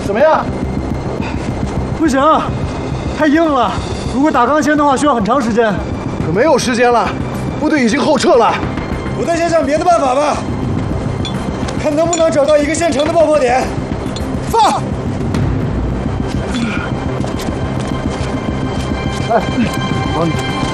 怎么样？ 不行，太硬了。如果打钢钎的话，需要很长时间。 可没有时间了，部队已经后撤了。 我再想想别的办法吧，看能不能找到一个现成的爆破点。 放！来，帮你。